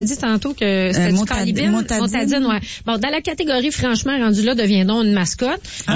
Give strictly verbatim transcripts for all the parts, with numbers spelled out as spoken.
dit tantôt que c'était Euh, du Montad- calibine. Montadine. Montadine, ouais. Bon, dans la catégorie, franchement, rendu là, deviendons une mascotte. Euh,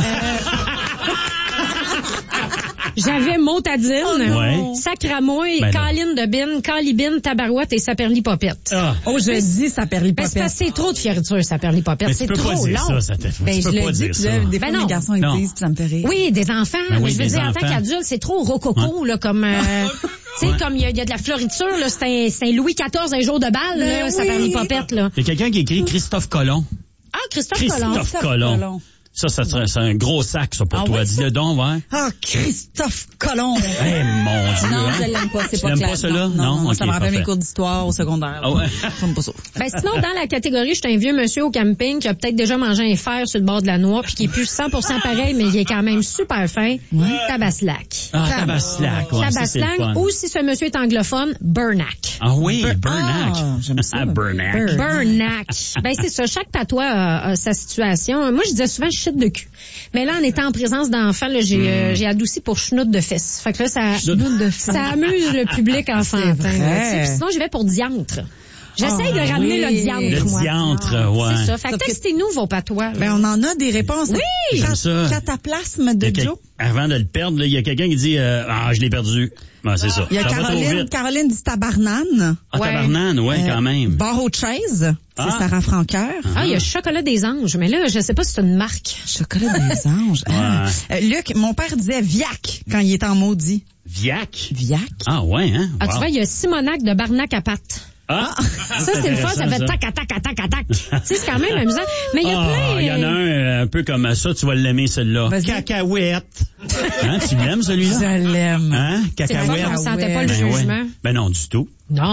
J'avais Montadine, Ouais. Sacramouille, Ben non. Caline de Bine, Calibine, Tabarouette et Saperlipopette. Ah. Oh, je dis ça perd les Ben, c'est parce popettes. que c'est trop de fioriture, Saperlipopette. Mais tu C'est peux trop pas dire long. ça, ça te fait. Ben, tu je peux pas le dis, dire puis ça. là, des Ben fois, non. les garçons, ils Non. disent, puis ça me fait rire. Oui, des enfants. Ben oui, mais je veux des dire, en tant enfants. qu'adulte, c'est trop rococo, là, comme, euh, tu sais, Ouais. comme il y, a- il y a de la floriture, là, c'est un, c'est un Louis quatorze, un jour de balle, là, Mais Saperlipopette, là. Il y a quelqu'un qui écrit Christophe Colomb. Ah, Christophe, Christophe Colomb. Christophe Colomb. Colomb. Ça, ça serait, c'est un gros sac, ça, pour Ah toi. ouais, Dis-le donc, ouais. Ah, Christophe Colomb. Eh, mon Dieu. Non, hein? je l'aime pas, c'est Tu pas l'aimes clair. pas, celui-là? Non, non, non, Ok, ça me rappelle parfait. mes cours d'histoire au secondaire. Ah ouais? J'aime pas ça. Ben, sinon, dans la catégorie, je suis un vieux monsieur au camping qui a peut-être déjà mangé un fer sur le bord de la noix puis qui est plus cent pour cent pareil, mais il est quand même super fin. Tabaslac. Ah, Tabaslac, ouais, ça, c'est le Tabaslac, fun. ou si ce monsieur est anglophone, Burnack. Ah oui, Bur- Burnack. Ah, j'aime ça. Ah, Burnack. Bur- Burnack. Ben, c'est ça. Chaque patois a, a sa situation. Moi, je disais souvent shit de cul. Mais là, en étant en présence d'enfants, là, j'ai, euh, j'ai adouci pour chenoute de fesses. Fait que là, ça, Chenoute de ça amuse le public enfantin. vrai. là, tu sais. Puis sinon, j'y vais pour diantre. J'essaye Ah, de ramener oui. le diantre, Le moi. diantre, ouais. C'est ça. Fait que Sauf que- testez-nous vos patois. là. Ben, on en a des réponses. Oui! J'aime ça. Cataplasme Il y de a quel- Joe. Avant de le perdre, là, il y a quelqu'un qui dit euh, ah, je l'ai perdu. Ben, c'est ça. Il y a Ça va trop Caroline, vite. Caroline dit tabarnane. Ah, Ouais. tabarnane, ouais, Euh, quand même. Barreau de chaise. C'est Ah. Sarah Franqueur. Ah, il y a Chocolat des Anges. Mais là, je sais pas si c'est une marque. Chocolat des anges. Ah. Euh, Luc, mon père disait Viac quand il était en maudit. Viac. Viac. Ah, ouais, hein? Ah, tu Wow. vois, il y a Simonac de Barnac à pattes. Ah, Ça, c'est le fun, ça fait intéressant, tac, tac, tac, tac, tac. Tu sais, c'est quand même amusant. Mais il y a Ah, plein... il y en a un euh, un peu comme ça, tu vas l'aimer, celui-là. Vas-y. Cacahuète. Hein, tu l'aimes, celui-là? Je l'aime. Hein? C'est le fun, Cacahuète. on sentait pas le Ben ouais. jugement. Ben non, du tout.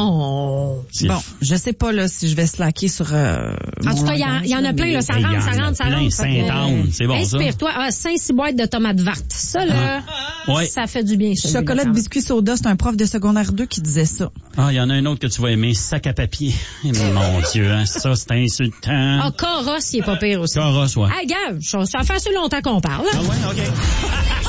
Non. C'est Bon, je sais pas là si je vais slacker sur euh, En mon tout cas, il y, a- langage, il y en a là, plein, mais- là. Ça Il y rentre, en ça a rentre, ça plein. rentre. Fait que, Sainte-Anne, c'est bon, ça. Inspire-toi. Ah, cinq six boîtes de tomates vertes. Ça, là, Ouais. ça fait du bien. celui-là, Chocolat quand de même. biscuit soda, c'est un prof de secondaire deux qui disait ça. Ah, il y en a un autre que tu vas aimer, sac à papier. Eh, mon Dieu, hein, ça, c'est insultant. Ah, Coros, il est pas pire aussi. Carrosse, ouais. Ah, gars, ça fait assez longtemps qu'on parle. Ah ouais, OK.